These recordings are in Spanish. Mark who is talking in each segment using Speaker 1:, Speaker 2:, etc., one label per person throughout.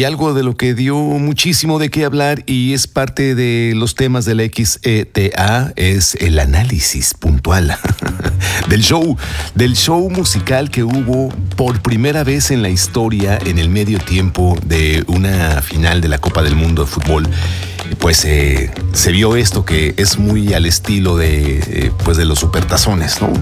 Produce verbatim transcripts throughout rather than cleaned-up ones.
Speaker 1: y algo de lo que dio muchísimo de qué hablar y es parte de los temas de la X E T A es el análisis puntual del show, del show musical que hubo por primera vez en la historia en el medio tiempo de una final de la Copa del Mundo de Fútbol. Pues eh, se vio esto que es muy al estilo de, eh, pues de los supertazones, ¿no?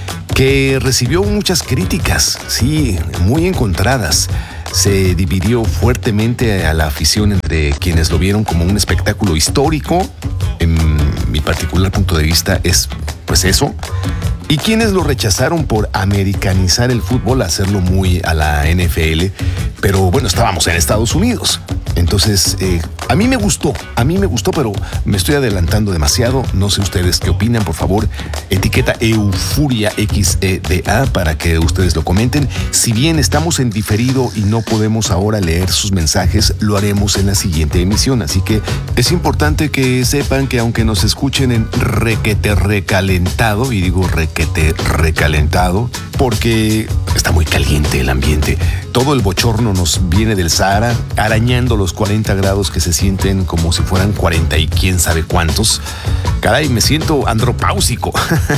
Speaker 1: Que recibió muchas críticas, sí, muy encontradas. Se dividió fuertemente a la afición entre quienes lo vieron como un espectáculo histórico, en mi particular punto de vista es pues eso, y quienes lo rechazaron por americanizar el fútbol, hacerlo muy a la N F L, pero bueno, estábamos en Estados Unidos. Entonces, eh, a mí me gustó, a mí me gustó, pero me estoy adelantando demasiado. No sé ustedes qué opinan, por favor. Etiqueta Euforia X E D A para que ustedes lo comenten. Si bien estamos en diferido y no podemos ahora leer sus mensajes, lo haremos en la siguiente emisión. Así que es importante que sepan que aunque nos escuchen en requete recalentado, y digo requete recalentado, porque está muy caliente el ambiente. Todo el bochorno nos viene del Sahara, arañando los cuarenta grados que se sienten como si fueran cuarenta y quién sabe cuántos. Caray, me siento andropáusico.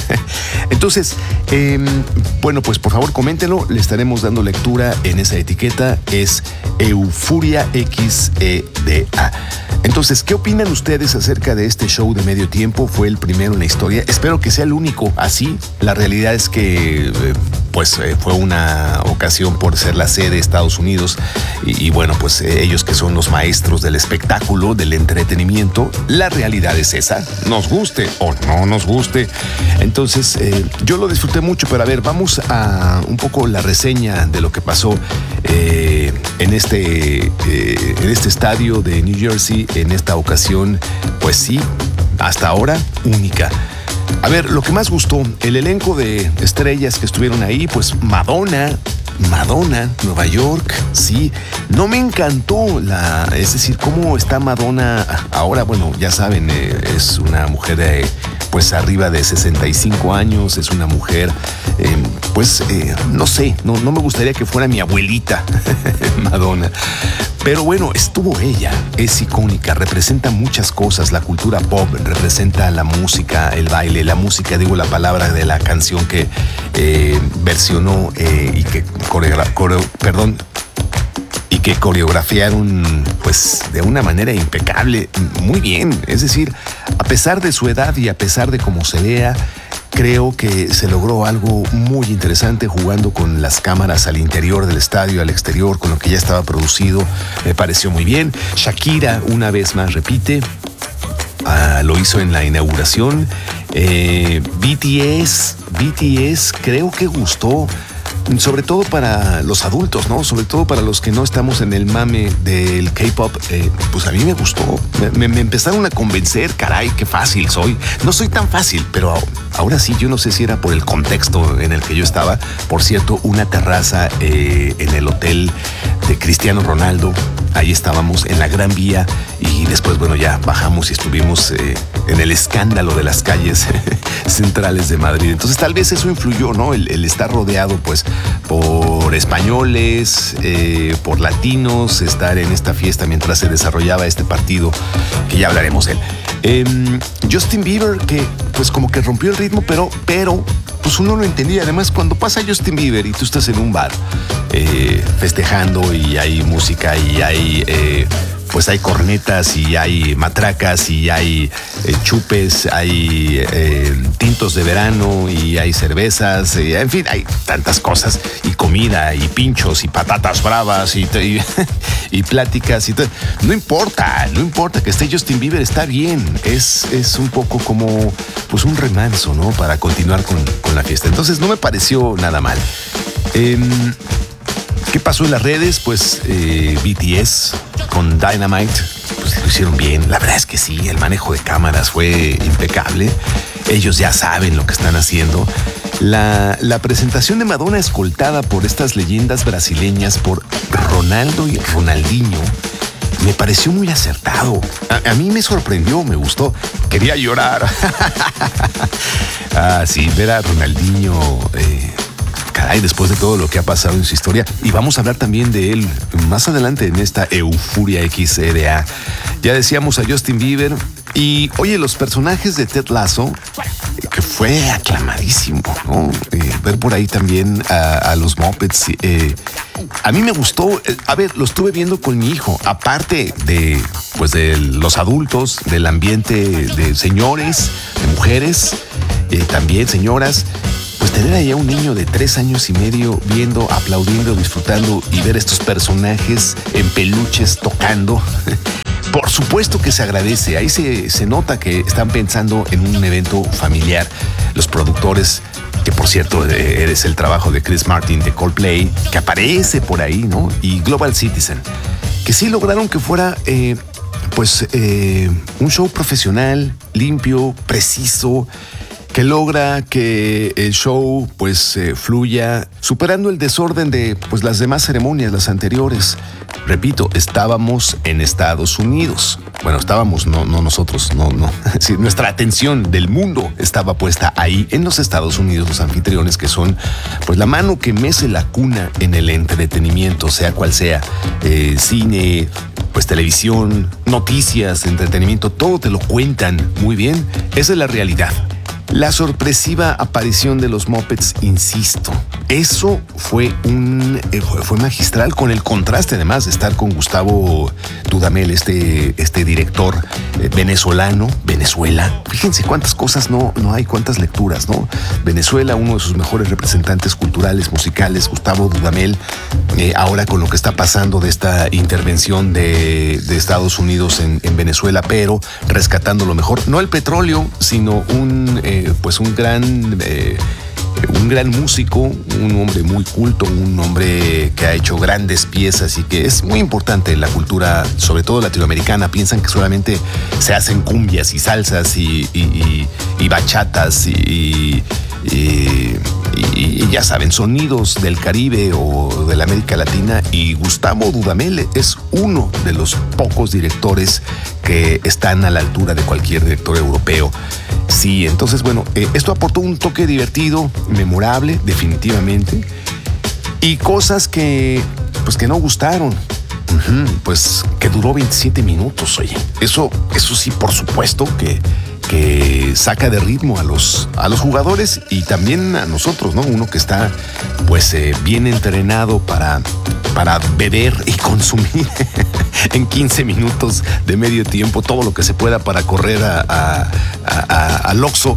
Speaker 1: Entonces, eh, bueno, pues por favor coméntenlo, le estaremos dando lectura en esa etiqueta, es Euforia X E D A. Entonces, ¿qué opinan ustedes acerca de este show de medio tiempo? Fue el primero en la historia, espero que sea el único así. La realidad es que, eh, pues, eh, fue una ocasión por ser la sede de Estados Unidos y, y bueno, pues eh, ellos que son los maestros del espectáculo, del entretenimiento, la realidad es esa, nos guste o no nos guste. Entonces, eh, yo lo disfruté mucho, pero a ver, vamos a un poco la reseña de lo que pasó eh, en, este, eh, en este estadio de New Jersey, en esta ocasión, pues sí, hasta ahora única. A ver, lo que más gustó, el elenco de estrellas que estuvieron ahí, pues Madonna, Madonna, Nueva York, sí. No me encantó la, es decir, cómo está Madonna ahora. Bueno, ya saben, eh, es una mujer eh, pues arriba de sesenta y cinco años, es una mujer, eh, pues eh, no sé, no, no me gustaría que fuera mi abuelita, Madonna. Pero bueno, estuvo ella, es icónica, representa muchas cosas, la cultura pop, representa la música, el baile, la música, digo la palabra de la canción que eh, versionó eh, y que coreogra coreo perdón, y que coreografiaron pues de una manera impecable, muy bien. Es decir, a pesar de su edad y a pesar de cómo se vea, creo que se logró algo muy interesante jugando con las cámaras al interior del estadio, al exterior, con lo que ya estaba producido. Me pareció muy bien. Shakira, una vez más, repite. Ah, lo hizo en la inauguración. Eh, B T S, B T S creo que gustó. Sobre todo para los adultos, ¿no? Sobre todo para los que no estamos en el mame del K-pop, eh, pues a mí me gustó. Me, me empezaron a convencer, caray, qué fácil soy. No soy tan fácil, pero ahora sí, yo no sé si era por el contexto en el que yo estaba. Por cierto, una terraza eh, en el hotel de Cristiano Ronaldo. Ahí estábamos en la Gran Vía y después, bueno, ya bajamos y estuvimos eh, en el escándalo de las calles centrales de Madrid. Entonces tal vez eso influyó, ¿no? El, el estar rodeado pues por españoles, eh, por latinos, estar en esta fiesta mientras se desarrollaba este partido, que ya hablaremos de él. Eh, Justin Bieber, que pues como que rompió el ritmo, pero, pero pues uno lo entendía. Además, cuando pasa Justin Bieber y tú estás en un bar eh, festejando y hay música y hay... Eh, pues hay cornetas y hay matracas y hay eh, chupes, hay eh, tintos de verano y hay cervezas, y, en fin, hay tantas cosas, y comida y pinchos y patatas bravas y, y, y pláticas y todo. No importa, no importa que esté Justin Bieber, está bien, es, es un poco como pues un remanso, ¿no? Para continuar con, con la fiesta. Entonces no me pareció nada mal. Eh, ¿Qué pasó en las redes? Pues eh, B T S con Dynamite, pues lo hicieron bien. La verdad es que sí, el manejo de cámaras fue impecable. Ellos ya saben lo que están haciendo. La, la presentación de Madonna escoltada por estas leyendas brasileñas, por Ronaldo y Ronaldinho, me pareció muy acertado. A, a mí me sorprendió, me gustó. Quería llorar. Ah, sí, ver a Ronaldinho... Eh, caray, después de todo lo que ha pasado en su historia. Y vamos a hablar también de él más adelante en esta Euforia X E D A. Ya decíamos a Justin Bieber. Y oye, los personajes de Ted Lasso, que fue aclamadísimo, ¿no? Eh, ver por ahí también a, a los Muppets. Eh, a mí me gustó, eh, a ver, lo estuve viendo con mi hijo, aparte de, pues, de los adultos, del ambiente de señores, de mujeres, eh, también señoras. Pues tener ahí a un niño de tres años y medio viendo, aplaudiendo, disfrutando y ver estos personajes en peluches tocando. Por supuesto que se agradece. Ahí se, se nota que están pensando en un evento familiar. Los productores, que por cierto eres el trabajo de Chris Martin de Coldplay, que aparece por ahí, ¿no? Y Global Citizen, que sí lograron que fuera eh, pues eh, un show profesional, limpio, preciso, que logra que el show pues eh, fluya, superando el desorden de pues las demás ceremonias, las anteriores. Repito, estábamos en Estados Unidos. Bueno, estábamos, no, no nosotros, no, no. Sí, nuestra atención del mundo estaba puesta ahí en los Estados Unidos, los anfitriones que son pues la mano que mece la cuna en el entretenimiento, sea cual sea, eh, cine, pues televisión, noticias, entretenimiento, todo te lo cuentan muy bien. Esa es la realidad. La sorpresiva aparición de los Muppets, insisto, eso fue un eh, fue magistral, con el contraste además de estar con Gustavo Dudamel, este, este director eh, venezolano, Venezuela. Fíjense cuántas cosas no, no hay, cuántas lecturas, ¿no? Venezuela, uno de sus mejores representantes culturales, musicales, Gustavo Dudamel, eh, ahora con lo que está pasando de esta intervención de, de Estados Unidos en, en Venezuela, pero rescatando lo mejor, no el petróleo, sino un... Eh, pues un gran eh, un gran músico, un hombre muy culto, un hombre que ha hecho grandes piezas y que es muy importante en la cultura, sobre todo latinoamericana. Piensan que solamente se hacen cumbias y salsas y, y, y, y bachatas y, y, y, y ya saben, sonidos del Caribe o de la América Latina, y Gustavo Dudamel es uno de los pocos directores que están a la altura de cualquier director europeo. Sí, entonces, bueno, eh, esto aportó un toque divertido, memorable, definitivamente, y cosas que, pues, que no gustaron. Uh-huh, pues que duró veintisiete minutos, oye. Eso, eso sí, por supuesto que, que saca de ritmo a los, a los jugadores y también a nosotros, ¿no? Uno que está, pues, eh, bien entrenado para, para beber y consumir en quince minutos de medio tiempo todo lo que se pueda para correr a, a, a, al Oxxo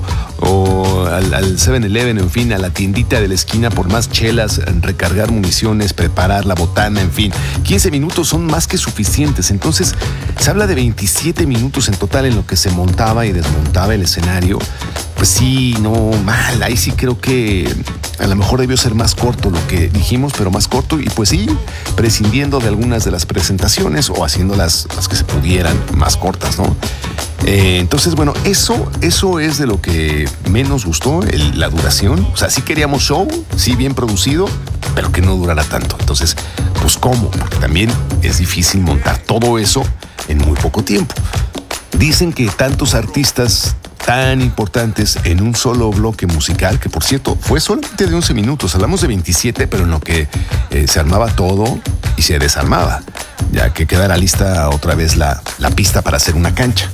Speaker 1: o al, al seven eleven, en fin, a la tiendita de la esquina por más chelas, recargar municiones, preparar la botana, en fin. quince minutos son más que suficientes. Entonces, se habla de veintisiete minutos en total en lo que se montaba y desmontaba el escenario. Pues sí, no, mal. Ahí sí creo que a lo mejor debió ser más corto lo que dijimos, pero más corto. Y pues sí, prescindiendo de algunas de las presentaciones o haciéndolas las que se pudieran más cortas, ¿no? Eh, entonces, bueno, eso, eso es de lo que menos gustó, el, la duración. O sea, sí queríamos show, sí bien producido, pero que no durara tanto. Entonces, pues ¿cómo? Porque también es difícil montar todo eso en muy poco tiempo. Dicen que tantos artistas tan importantes en un solo bloque musical, que por cierto fue solamente de once minutos, hablamos de veintisiete, pero en lo que eh, se armaba todo y se desarmaba, ya que quedara lista otra vez la, la pista para hacer una cancha.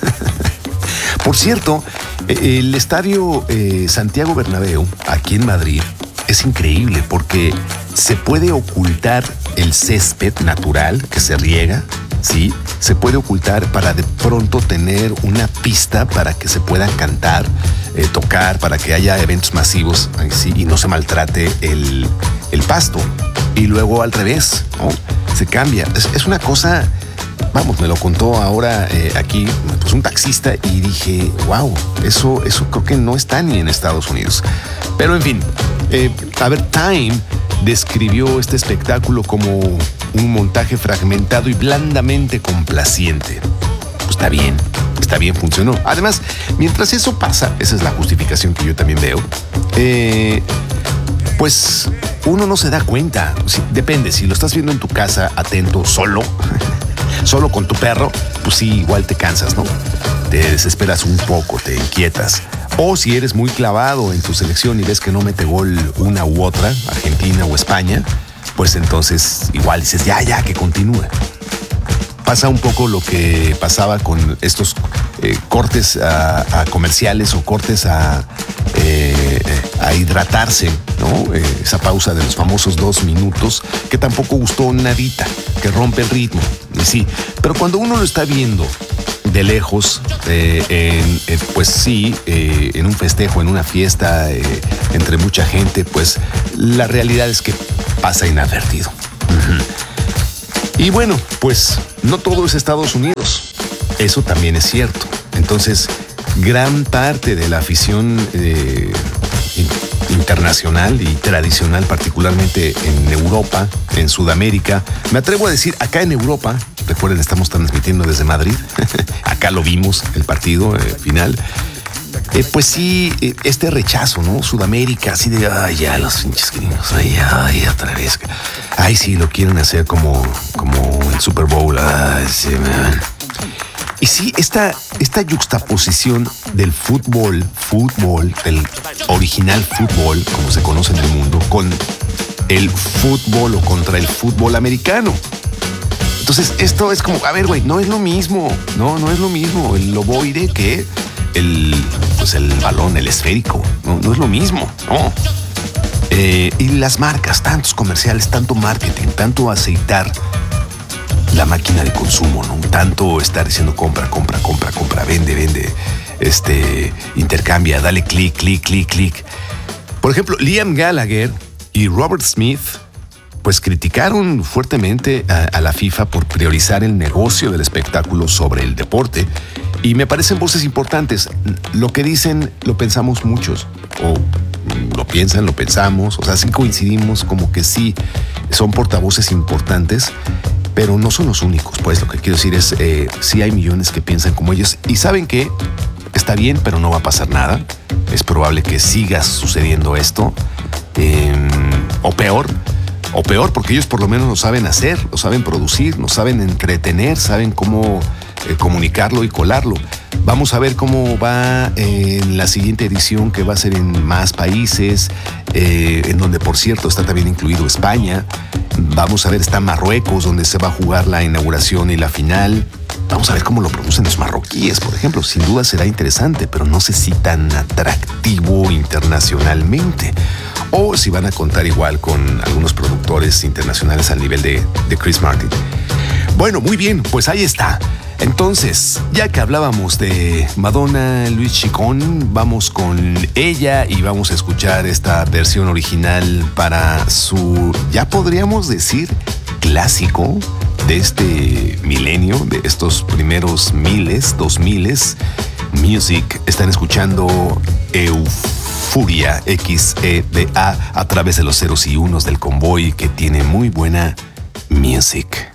Speaker 1: Por cierto, eh, el estadio eh, Santiago Bernabéu, aquí en Madrid, es increíble porque se puede ocultar el césped natural que se riega, ¿sí? Se puede ocultar para de pronto tener una pista para que se pueda cantar, eh, tocar, para que haya eventos masivos, ¿sí? Y no se maltrate el, el pasto. Y luego al revés, ¿no? Se cambia. Es, es una cosa, vamos, me lo contó ahora eh, aquí pues un taxista y dije, wow, eso, eso creo que no está ni en Estados Unidos. Pero en fin, eh, a ver, Time describió este espectáculo como un montaje fragmentado y blandamente complaciente. Pues está bien, está bien, funcionó. Además, mientras eso pasa, esa es la justificación que yo también veo, eh, pues uno no se da cuenta. Sí, depende, si lo estás viendo en tu casa, atento, solo, solo con tu perro, pues sí, igual te cansas, ¿no? te desesperas un poco, te inquietas. O si eres muy clavado en tu selección y ves que no mete gol una u otra, Argentina o España, pues entonces igual dices, ya, ya, que continúe. Pasa un poco lo que pasaba con estos eh, cortes a, a comerciales o cortes a, eh, a hidratarse, ¿no? Eh, esa pausa de los famosos dos minutos, que tampoco gustó nadita, que rompe el ritmo. Y sí, pero cuando uno lo está viendo de lejos, eh, en, eh, pues sí, eh, en un festejo, en una fiesta, eh, entre mucha gente, pues la realidad es que pasa inadvertido. Uh-huh. Y bueno, pues no todo es Estados Unidos, eso también es cierto. Entonces, gran parte de la afición eh, internacional y tradicional, particularmente en Europa, en Sudamérica, me atrevo a decir, acá en Europa, recuerden, estamos transmitiendo desde Madrid, acá lo vimos, el partido eh, final. Eh, pues sí, eh, este rechazo, ¿no? Sudamérica, así de, ay, ya, los pinches gringos, ay, ay, otra vez. Ay, sí, lo quieren hacer como, como el Super Bowl, ay, sí, man. Y sí, esta, esta yuxtaposición del fútbol, fútbol, del original fútbol, como se conoce en el mundo, con el fútbol o contra el fútbol americano. Entonces, esto es como, a ver, güey, no es lo mismo, no, no es lo mismo el ovoide que el, pues el balón, el esférico, no, no es lo mismo, no. Eh, y las marcas, tantos comerciales, tanto marketing, tanto aceitar la máquina de consumo, ¿no? Tanto estar diciendo compra, compra, compra, compra, vende, vende, este, intercambia, dale clic, clic, clic, clic. Por ejemplo, Liam Gallagher y Robert Smith pues criticaron fuertemente a, a la FIFA por priorizar el negocio del espectáculo sobre el deporte. Y me parecen voces importantes. Lo que dicen lo pensamos muchos, o lo piensan, lo pensamos, o sea, sí coincidimos como que sí son portavoces importantes, pero no son los únicos. Pues lo que quiero decir es, eh, sí hay millones que piensan como ellos y saben que está bien, pero no va a pasar nada. Es probable que siga sucediendo esto, eh, o peor, o peor, porque ellos por lo menos lo saben hacer, lo saben producir, lo saben entretener, saben cómo eh, comunicarlo y colarlo. Vamos a ver cómo va en la siguiente edición, que va a ser en más países, eh, en donde, por cierto, está también incluido España. Vamos a ver, está Marruecos, donde se va a jugar la inauguración y la final. Vamos a ver cómo lo producen los marroquíes, por ejemplo. Sin duda será interesante, pero no sé si tan atractivo internacionalmente. O si van a contar igual con algunos productores internacionales al nivel de, de Chris Martin. Bueno, muy bien, pues ahí está. Entonces, ya que hablábamos de Madonna, Luis Chicón, vamos con ella y vamos a escuchar esta versión original para su, ya podríamos decir, clásico de este milenio, de estos primeros miles, dos miles. Music, están escuchando Euforia X E D A a través de los ceros y unos del convoy, que tiene muy buena music.